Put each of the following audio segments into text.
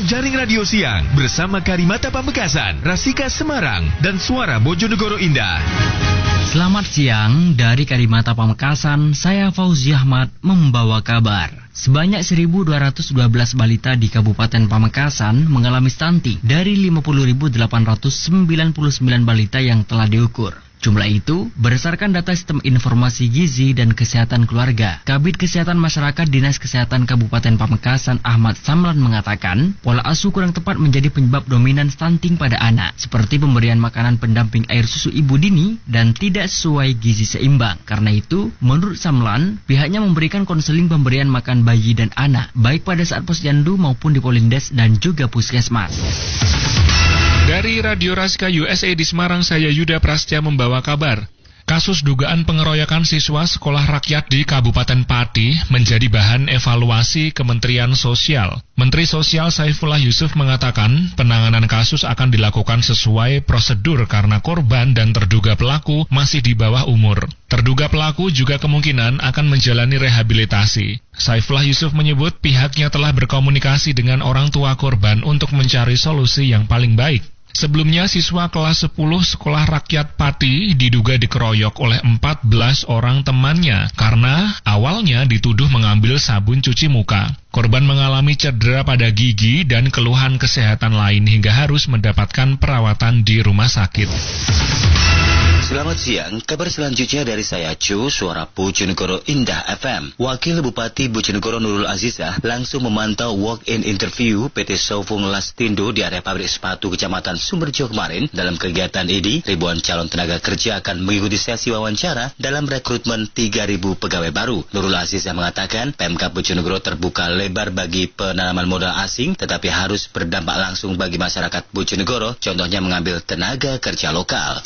Jaring Radio Siang bersama Karimata Pamekasan, Rasika Semarang, dan Suara Bojonegoro Indah. Selamat siang dari Karimata Pamekasan, saya Fauzi Ahmad membawa kabar. Sebanyak 1.212 balita di Kabupaten Pamekasan mengalami stunting dari 50.899 balita yang telah diukur. Jumlah itu berdasarkan data Sistem Informasi Gizi dan Kesehatan Keluarga. Kabid Kesehatan Masyarakat Dinas Kesehatan Kabupaten Pamekasan Ahmad Samlan mengatakan, pola asuh kurang tepat menjadi penyebab dominan stunting pada anak, seperti pemberian makanan pendamping air susu ibu dini dan tidak sesuai gizi seimbang. Karena itu, menurut Samlan, pihaknya memberikan konseling pemberian makan bayi dan anak, baik pada saat posyandu maupun di Polindes dan juga puskesmas. Dari Radio Rasika USA di Semarang, saya Yuda Prasetya membawa kabar. Kasus dugaan pengeroyokan siswa sekolah rakyat di Kabupaten Pati menjadi bahan evaluasi Kementerian Sosial. Menteri Sosial Saifullah Yusuf mengatakan penanganan kasus akan dilakukan sesuai prosedur karena korban dan terduga pelaku masih di bawah umur. Terduga pelaku juga kemungkinan akan menjalani rehabilitasi. Saifullah Yusuf menyebut pihaknya telah berkomunikasi dengan orang tua korban untuk mencari solusi yang paling baik. Sebelumnya, siswa kelas 10 sekolah rakyat Pati diduga dikeroyok oleh 14 orang temannya karena awalnya dituduh mengambil sabun cuci muka. Korban mengalami cedera pada gigi dan keluhan kesehatan lain hingga harus mendapatkan perawatan di rumah sakit. Selamat siang, kabar selanjutnya dari saya Cu, Suara Bojonegoro Indah FM. Wakil Bupati Bojonegoro Nurul Azizah langsung memantau walk-in interview PT Sofung Lastindo di area pabrik sepatu Kecamatan Sumberjo kemarin. Dalam kegiatan ini, ribuan calon tenaga kerja akan mengikuti sesi wawancara dalam rekrutmen 3.000 pegawai baru. Nurul Azizah mengatakan, Pemkab Bojonegoro terbuka lebar bagi penanaman modal asing, tetapi harus berdampak langsung bagi masyarakat Bojonegoro, contohnya mengambil tenaga kerja lokal.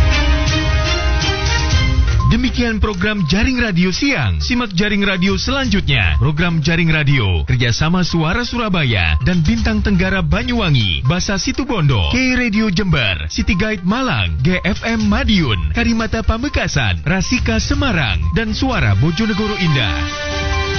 Demikian program Jaring Radio Siang. Simak Jaring Radio selanjutnya. Program Jaring Radio kerjasama Suara Surabaya dan Bintang Tenggara Banyuwangi, Basa Situbondo, K-Radio Jember, City Guide Malang, GFM Madiun, Karimata Pamekasan, Rasika Semarang, dan Suara Bojonegoro Indah.